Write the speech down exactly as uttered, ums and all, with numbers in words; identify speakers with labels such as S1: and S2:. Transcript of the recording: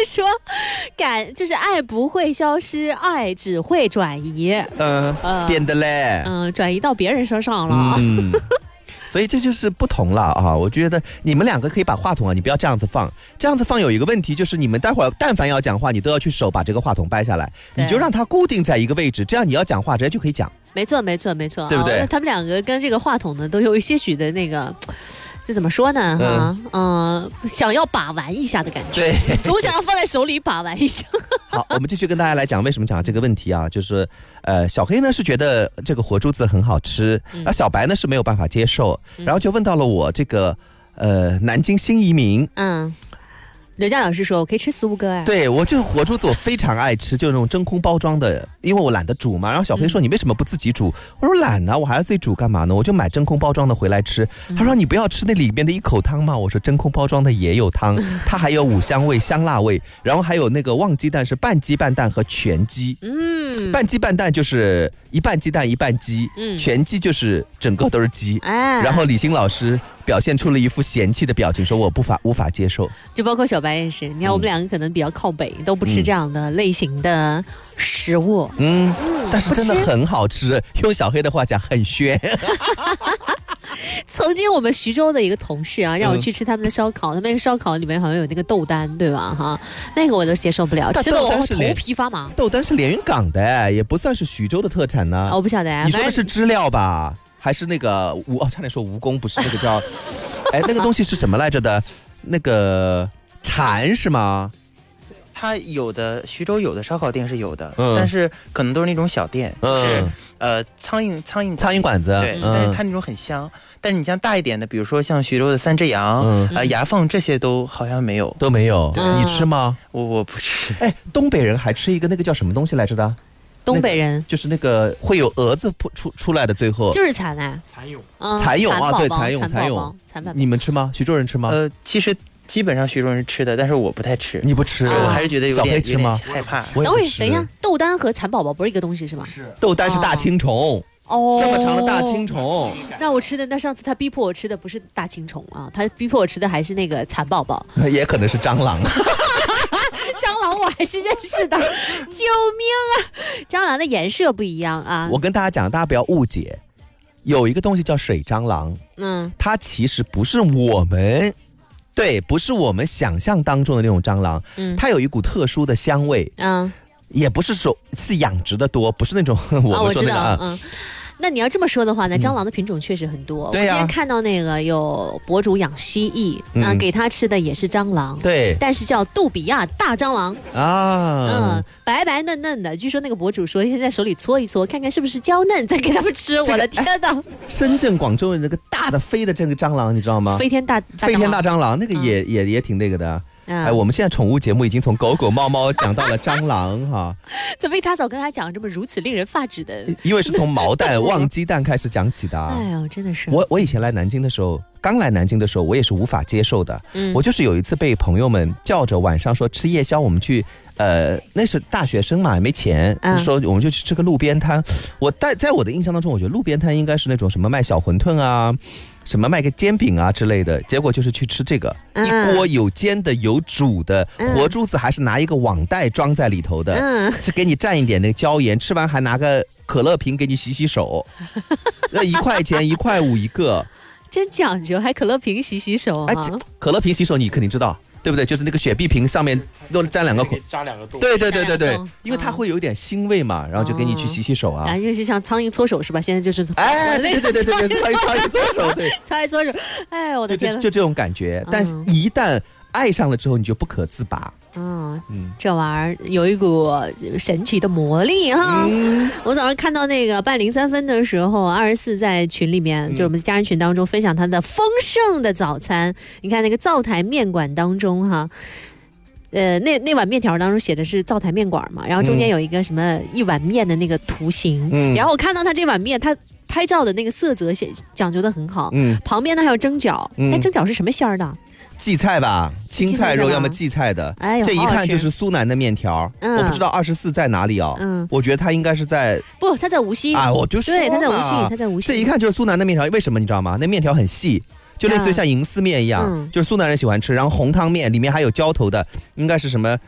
S1: 说感就是爱不会消失，爱只会转移。
S2: 嗯、呃，变的嘞。
S1: 嗯，转移到别人身上了。
S2: 嗯。所以这就是不同了啊！我觉得你们两个可以把话筒啊，你不要这样子放，这样子放有一个问题，就是你们待会儿但凡要讲话，你都要去手把这个话筒掰下来，你就让它固定在一个位置，这样你要讲话直接就可以讲。
S1: 没错，没错，没错，
S2: 对不对？
S1: 哦、他们两个跟这个话筒呢，都有一些许的那个。这怎么说呢？哈，嗯、呃，想要把玩一下的感觉，
S2: 对，
S1: 总想要放在手里把玩一下。
S2: 好，我们继续跟大家来讲为什么讲这个问题啊，就是，呃，小黑呢是觉得这个活珠子很好吃，嗯、而小白呢是没有办法接受，嗯、然后就问到了我这个，呃，南京新移民，
S1: 嗯。刘佳老师说：“我可以吃四五个哎。”
S2: 对，我这个活珠子我非常爱吃，就是那种真空包装的，因为我懒得煮嘛。然后小黑说：“嗯、你为什么不自己煮？”我说：“懒啊，我还要自己煮干嘛呢？我就买真空包装的回来吃。嗯”他说：“你不要吃那里面的一口汤吗？”我说：“真空包装的也有汤，它还有五香味、香辣味，然后还有那个旺鸡蛋是半鸡半蛋和全鸡。嗯，半鸡半蛋就是一半鸡蛋一半鸡，嗯，全鸡就是整个都是鸡。哎，然后李欣老师表现出了一副嫌弃的表情，说我不法无法接受。
S1: 就包括小白也是，你看我们两个可能比较靠北，嗯、都不吃这样的类型的食物。嗯，
S2: 嗯但是真的很好吃，用小黑的话讲，很鲜。
S1: 曾经我们徐州的一个同事啊，让我去吃他们的烧烤，嗯、他们那个烧烤里面好像有那个豆丹，对吧？哈，那个我都接受不了，吃的我头皮发麻。
S2: 豆丹是连云港的，也不算是徐州的特产呢。
S1: 哦、我不晓得啊。
S2: 你说的是知了吧？还是那个蜈？哦，差点说蜈蚣，不是那个叫，哎，那个东西是什么来着的？那个蝉是吗？
S3: 它有的徐州有的烧烤店是有的，嗯、但是可能都是那种小店，嗯、就是呃苍蝇苍蝇
S2: 苍蝇馆子，
S3: 对，嗯、但是它那种很香。但是你像大一点的，比如说像徐州的三只羊，嗯、呃牙凤这些都好像没有，
S2: 都没有。你吃吗？
S3: 我我不吃。
S2: 哎，东北人还吃一个那个叫什么东西来着的？
S1: 东北人、那
S2: 个、就是那个会有蛾子出出来的，最后
S1: 就是蚕啊，
S4: 蚕蛹，
S2: 蚕蛹啊，对，蚕蛹，蚕蛹，你们吃吗？徐州人吃吗？
S3: 呃，其实基本上徐州人吃的，但是我不太吃。
S2: 你不吃？
S3: 我还是觉得有点
S2: 小黑吃吗？
S3: 害怕。
S1: 等会儿，等一下，豆丹和蚕宝宝不是一个东西是吗？
S2: 是，豆丹是大青虫。哦，这么长的大青虫。
S1: 那我吃的，那上次他逼迫我吃的不是大青虫啊，他逼迫我吃的还是那个蚕宝宝，
S2: 也可能是蟑螂。
S1: 蟑螂我还是认识的，救命啊！蟑螂的颜色不一样啊。
S2: 我跟大家讲，大家不要误解，有一个东西叫水蟑螂，嗯，它其实不是我们，对，不是我们想象当中的那种蟑螂，嗯，它有一股特殊的香味，嗯，也不是说是养殖的多，不是那种我们说那个啊。
S1: 嗯，那你要这么说的话呢，蟑螂的品种确实很多。
S2: 对呀、啊，
S1: 我之前看到那个有博主养蜥蜴，嗯、呃，给他吃的也是蟑螂，
S2: 对，
S1: 但是叫杜比亚大蟑螂啊，嗯，白白嫩嫩的。据说那个博主说，现在手里搓一搓，看看是不是娇嫩，再给他们吃。这个、我的天哪！
S2: 深圳、广州的那个大的飞的这个蟑螂，你知道吗？
S1: 飞天大
S2: 飞天大蟑螂，那个也、嗯、也也挺那个的。哎，我们现在宠物节目已经从狗狗、猫猫讲到了蟑螂哈。
S1: 怎么一大早跟他讲这么如此令人发指的？
S2: 因为是从毛蛋、旺鸡蛋开始讲起的、啊。
S1: 哎呦，真的是。
S2: 我我以前来南京的时候，刚来南京的时候，我也是无法接受的。嗯，我就是有一次被朋友们叫着晚上说吃夜宵，我们去，呃，那是大学生嘛，没钱，嗯、说我们就去吃个路边摊。我在在我的印象当中，我觉得路边摊应该是那种什么卖小馄饨啊。什么卖个煎饼啊之类的，结果就是去吃这个、嗯、一锅有煎的有煮的、嗯、活珠子，还是拿一个网袋装在里头的，嗯，是给你蘸一点那个椒盐，吃完还拿个可乐瓶给你洗洗手，那一块钱一块五一个，
S1: 真讲究，还可乐瓶洗洗手啊！哎，
S2: 可乐瓶洗手你肯定知道。对不对？就是那个雪碧瓶上面都沾两个孔，
S4: 扎两个洞。
S2: 对对对对对，因为它会有点腥味嘛，然后就给你去洗洗手啊。
S1: 然后就是像苍蝇搓手是吧？现在就是
S2: 哎，对对对对对，苍蝇苍蝇搓手，对，
S1: 苍蝇搓手。哎，我的天，
S2: 就就这种感觉。但是一旦爱上了之后，你就不可自拔。
S1: 嗯嗯，这玩意儿有一股神奇的魔力哈！嗯、我早上看到那个半零三分的时候，二十四在群里面，嗯、就是我们家人群当中分享他的丰盛的早餐。你看那个灶台面馆当中哈，呃，那那碗面条当中写的是灶台面馆嘛，然后中间有一个什么一碗面的那个图形，嗯、然后我看到他这碗面，他拍照的那个色泽写讲究的很好，嗯，旁边呢还有蒸饺，那、嗯、蒸饺是什么馅儿的？
S2: 荠菜吧，青菜肉要么荠菜的，哎，这一看就是苏南的面条。嗯、我不知道二十四在哪里哦。嗯，我觉得他应该是在
S1: 不，他在无锡
S2: 啊，我就说
S1: 对，他在无锡，他在无锡。
S2: 这一看就是苏南的面条，为什么你知道吗？那面条很细，就类似于像银丝面一样，嗯、就是苏南人喜欢吃。然后红汤面里面还有浇头的，应该是什么